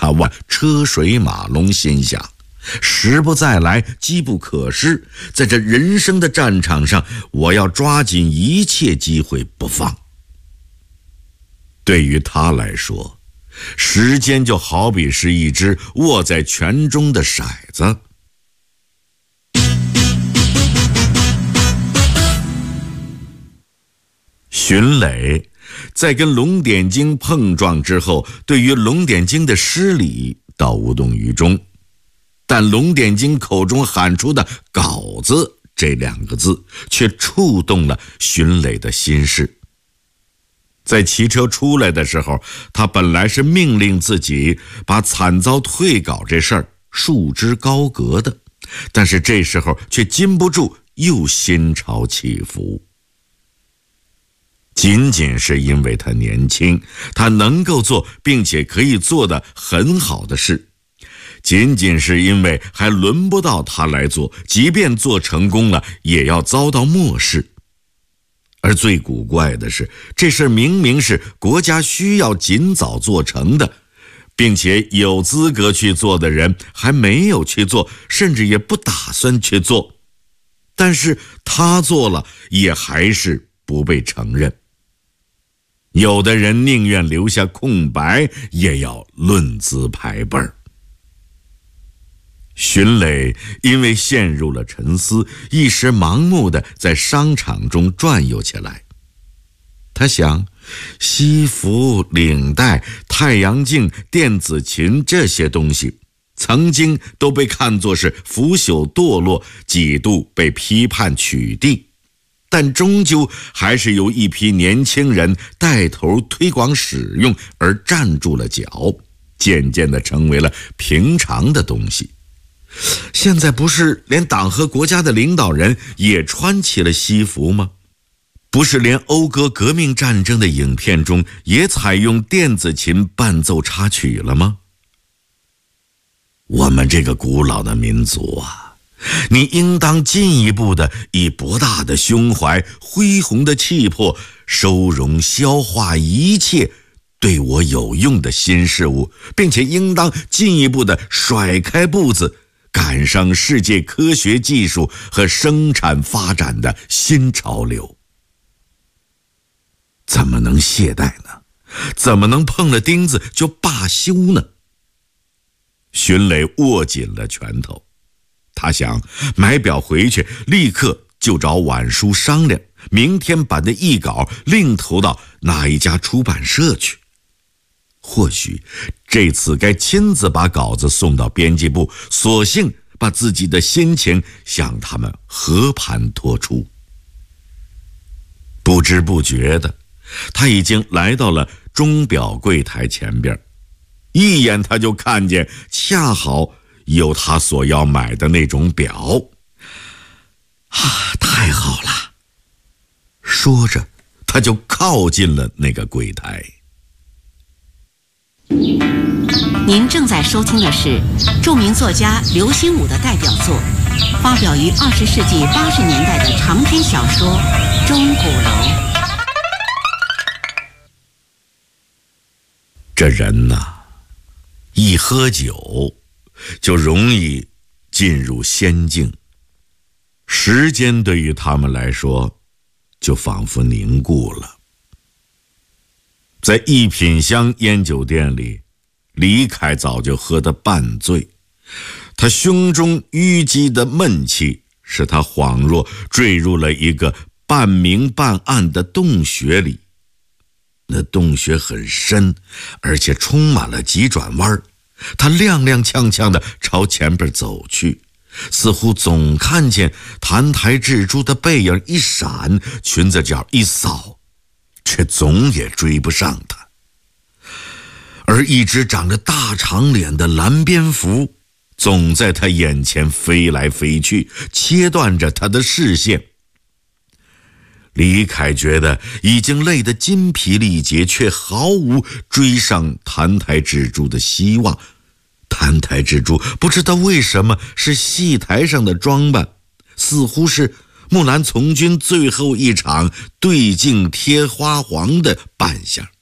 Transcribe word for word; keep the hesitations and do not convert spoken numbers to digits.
他往车水马龙心想，时不再来，机不可失，在这人生的战场上，我要抓紧一切机会不放。对于他来说，时间就好比是一只握在拳中的骰子。荀磊在跟龙典京碰撞之后，对于龙典京的失礼倒无动于衷，但龙典京口中喊出的稿子这两个字却触动了荀磊的心事。在骑车出来的时候，他本来是命令自己把惨遭退稿这事儿束之高阁的，但是这时候却禁不住又心潮起伏。仅仅是因为他年轻，他能够做并且可以做得很好的事，仅仅是因为还轮不到他来做，即便做成功了也要遭到漠视。而最古怪的是，这事明明是国家需要尽早做成的，并且有资格去做的人还没有去做，甚至也不打算去做，但是他做了也还是不被承认。有的人宁愿留下空白，也要论资排辈儿。荀磊因为陷入了沉思，一时盲目地在商场中转悠起来。他想，西服、领带、太阳镜、电子琴这些东西，曾经都被看作是腐朽堕落，几度被批判取缔，但终究还是由一批年轻人带头推广使用而站住了脚，渐渐地成为了平常的东西。现在不是连党和国家的领导人也穿起了西服吗？不是连讴歌革命战争的影片中也采用电子琴伴奏插曲了吗？我们这个古老的民族啊，你应当进一步的以博大的胸怀、恢宏的气魄，收容消化一切对我有用的新事物，并且应当进一步的甩开步子，赶上世界科学技术和生产发展的新潮流。怎么能懈怠呢？怎么能碰了钉子就罢休呢？荀磊握紧了拳头，他想买表回去立刻就找婉书商量，明天把那一稿另投到哪一家出版社去。或许这次该亲自把稿子送到编辑部，索性把自己的心情向他们和盘托出。不知不觉的，他已经来到了钟表柜台前边，一眼他就看见恰好有他所要买的那种表。啊，太好了！说着，他就靠近了那个柜台。 您正在收听的是著名作家刘心武的代表作，发表于二十世纪八十年代的长篇小说《钟鼓楼》。 这人呐，一喝酒就容易进入仙境，时间对于他们来说就仿佛凝固了。在一品香烟酒店里，李凯早就喝得半醉，他胸中淤积的闷气使他恍若坠入了一个半明半暗的洞穴里。那洞穴很深，而且充满了急转弯，他踉踉跄跄地朝前边走去，似乎总看见澹台智珠的背影一闪，裙子角一扫，却总也追不上他。而一只长着大长脸的蓝蝙蝠总在他眼前飞来飞去，切断着他的视线。李凯觉得已经累得筋疲力竭，却毫无追上澹台之珠的希望。澹台之珠不知道为什么是戏台上的装扮，似乎是木兰从军最后一场对镜贴花黄的扮相。